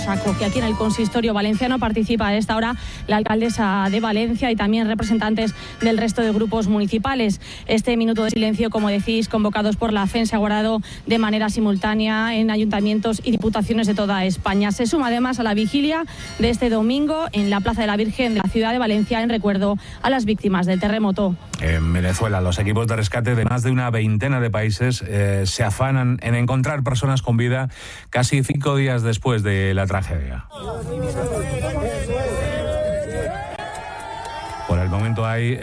saco, que aquí en el consistorio valenciano participa a esta hora la alcaldesa de Valencia y también representantes del resto de grupos municipales. Este minuto de silencio, como decís, convocados por la FEN, se ha guardado de manera simultánea en ayuntamientos y diputaciones de toda España. Se suma además a la vigilia de este domingo en la Plaza de la Virgen de la ciudad de Valencia en recuerdo a las víctimas del terremoto. En Venezuela, los equipos de rescate de más de una veintena de países se afanan en encontrar personas con vida casi 5 días después de la tragedia. Por el momento hay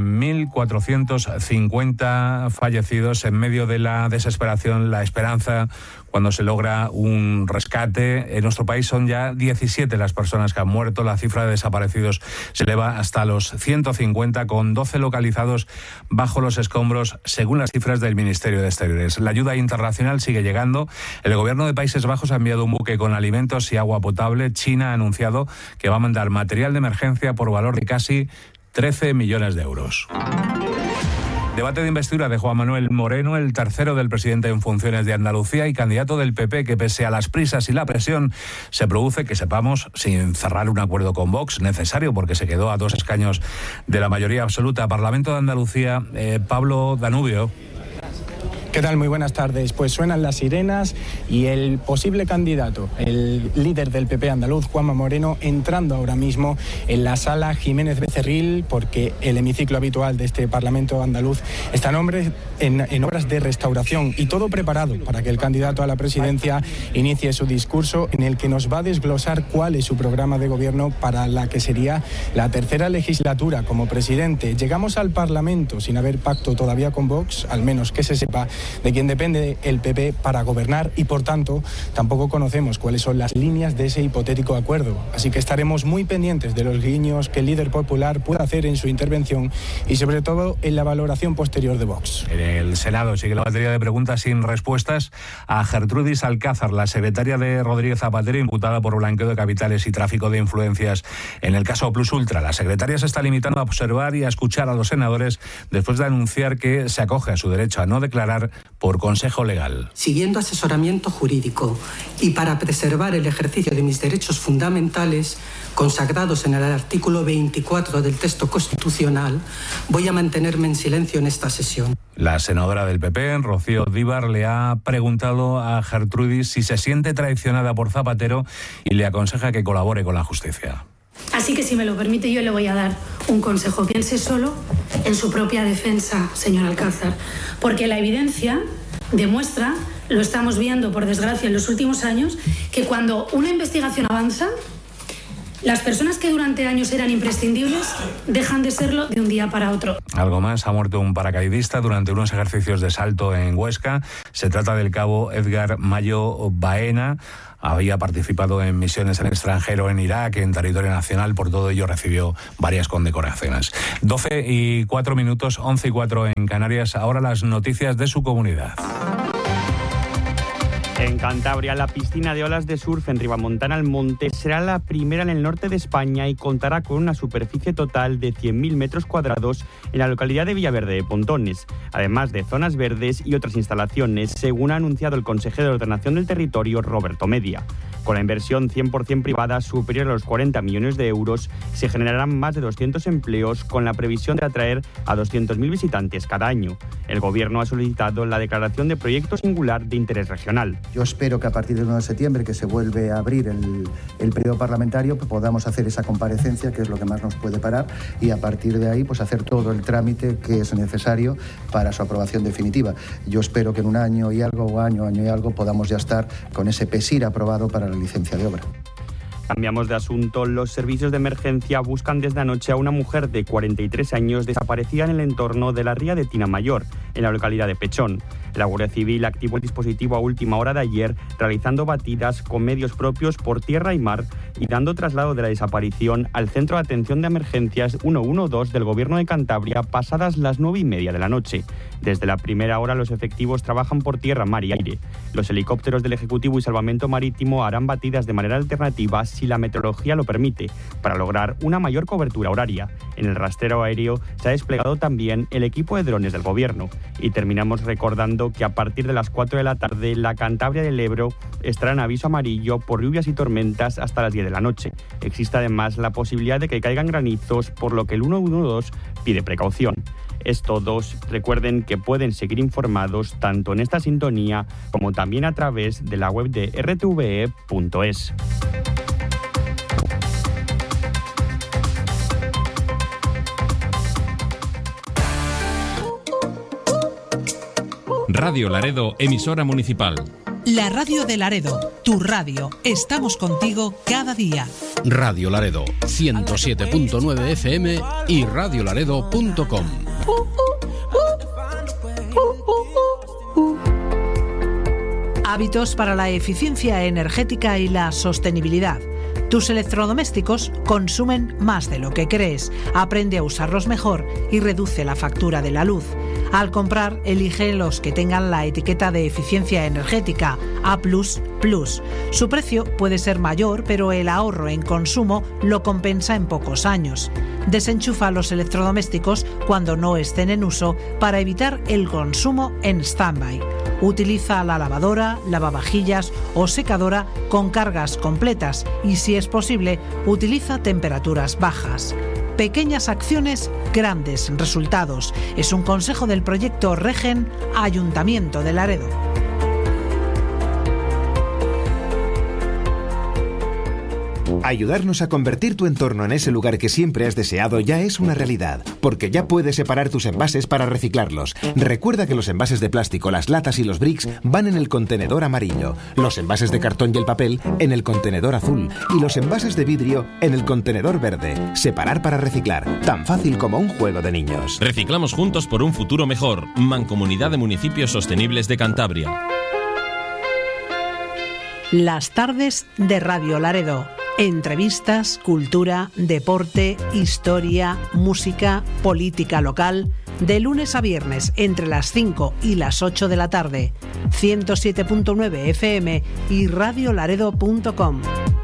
1.450 fallecidos. En medio de la desesperación, la esperanza cuando se logra un rescate. En nuestro país son ya 17 las personas que han muerto. La cifra de desaparecidos se eleva hasta los 150, con 12 localizados bajo los escombros, según las cifras del Ministerio de Exteriores. La ayuda internacional sigue llegando. El gobierno de Países Bajos ha enviado un buque con alimentos y agua potable. China ha anunciado que va a mandar material de emergencia por valor de casi 13 millones de euros. Debate de investidura de Juan Manuel Moreno, el tercero del presidente en funciones de Andalucía y candidato del PP, que pese a las prisas y la presión se produce, que sepamos, sin cerrar un acuerdo con Vox, necesario porque se quedó a 2 escaños de la mayoría absoluta. Parlamento de Andalucía, Pablo Danubio. ¿Qué tal? Muy buenas tardes. Pues suenan las sirenas y el posible candidato, el líder del PP andaluz, Juanma Moreno, entrando ahora mismo en la sala Jiménez Becerril, porque el hemiciclo habitual de este Parlamento andaluz está en obras de restauración, y todo preparado para que el candidato a la presidencia inicie su discurso, en el que nos va a desglosar cuál es su programa de gobierno para la que sería la tercera legislatura como presidente. Llegamos al Parlamento sin haber pacto todavía con Vox, al menos que se sepa, de quien depende el PP para gobernar, y por tanto tampoco conocemos cuáles son las líneas de ese hipotético acuerdo. Así que estaremos muy pendientes de los guiños que el líder popular pueda hacer en su intervención y sobre todo en la valoración posterior de Vox. En el Senado sigue la batería de preguntas sin respuestas a Gertrudis Alcázar, la secretaria de Rodríguez Zapatero, imputada por blanqueo de capitales y tráfico de influencias en el caso Plus Ultra. La secretaria se está limitando a observar y a escuchar a los senadores después de anunciar que se acoge a su derecho a no declarar por consejo legal. Siguiendo asesoramiento jurídico y para preservar el ejercicio de mis derechos fundamentales consagrados en el artículo 24 del texto constitucional, voy a mantenerme en silencio en esta sesión. La senadora del PP, Rocío Díbar, le ha preguntado a Gertrudis si se siente traicionada por Zapatero y le aconseja que colabore con la justicia. Así que, si me lo permite, yo le voy a dar un consejo. Piense solo en su propia defensa, señor Alcázar, porque la evidencia demuestra, lo estamos viendo por desgracia en los últimos años, que cuando una investigación avanza, las personas que durante años eran imprescindibles dejan de serlo de un día para otro. Algo más, ha muerto un paracaidista durante unos ejercicios de salto en Huesca. Se trata del cabo Edgar Mayo Baena. Había participado en misiones en el extranjero, en Irak, en territorio nacional. Por todo ello recibió varias condecoraciones. 12:04, 11:04 en Canarias. Ahora las noticias de su comunidad. En Cantabria, la piscina de olas de surf en Ribamontana al Monte será la primera en el norte de España y contará con una superficie total de 100.000 metros cuadrados en la localidad de Villaverde de Pontones, además de zonas verdes y otras instalaciones, según ha anunciado el consejero de Ordenación del Territorio, Roberto Media. Con la inversión 100% privada superior a los 40 millones de euros, se generarán más de 200 empleos, con la previsión de atraer a 200.000 visitantes cada año. El Gobierno ha solicitado la declaración de proyecto singular de interés regional. Yo espero que a partir del 1 de septiembre, que se vuelve a abrir el periodo parlamentario, pues podamos hacer esa comparecencia, que es lo que más nos puede parar, y a partir de ahí pues hacer todo el trámite que es necesario para su aprobación definitiva. Yo espero que en un año y algo, o año y algo, podamos ya estar con ese PESIR aprobado para la licencia de obra. Cambiamos de asunto. Los servicios de emergencia buscan desde anoche a una mujer de 43 años desaparecida en el entorno de la ría de Tinamayor, en la localidad de Pechón. La Guardia Civil activó el dispositivo a última hora de ayer, realizando batidas con medios propios por tierra y mar y dando traslado de la desaparición al Centro de Atención de Emergencias 112 del Gobierno de Cantabria pasadas las 9:30 de la noche. Desde la primera hora los efectivos trabajan por tierra, mar y aire. Los helicópteros del Ejecutivo y Salvamento Marítimo harán batidas de manera alternativa si la meteorología lo permite, para lograr una mayor cobertura horaria. En el rastreo aéreo se ha desplegado también el equipo de drones del Gobierno. Y terminamos recordando que a partir de las 4 de la tarde la Cantabria del Ebro estará en aviso amarillo por lluvias y tormentas hasta las 10 de la noche. Existe además la posibilidad de que caigan granizos, por lo que el 112 pide precaución. Es todo. Recuerden que pueden seguir informados tanto en esta sintonía como también a través de la web de rtve.es. Radio Laredo, emisora municipal. La radio de Laredo, tu radio. Estamos contigo cada día. Radio Laredo, 107.9 FM y radiolaredo.com. Hábitos para la eficiencia energética y la sostenibilidad. Tus electrodomésticos consumen más de lo que crees. Aprende a usarlos mejor y reduce la factura de la luz. Al comprar, elige los que tengan la etiqueta de eficiencia energética A++. Su precio puede ser mayor, pero el ahorro en consumo lo compensa en pocos años. Desenchufa los electrodomésticos cuando no estén en uso para evitar el consumo en stand-by. Utiliza la lavadora, lavavajillas o secadora con cargas completas y, si es posible, utiliza temperaturas bajas. Pequeñas acciones, grandes resultados. Es un consejo del proyecto Regen, Ayuntamiento de Laredo. Ayudarnos a convertir tu entorno en ese lugar que siempre has deseado ya es una realidad, porque ya puedes separar tus envases para reciclarlos. Recuerda que los envases de plástico, las latas y los bricks van en el contenedor amarillo, los envases de cartón y el papel en el contenedor azul y los envases de vidrio en el contenedor verde. Separar para reciclar, tan fácil como un juego de niños. Reciclamos juntos por un futuro mejor. Mancomunidad de Municipios Sostenibles de Cantabria. Las tardes de Radio Laredo. Entrevistas, cultura, deporte, historia, música, política local. De lunes a viernes entre las 5 y las 8 de la tarde. 107.9 FM y radiolaredo.com.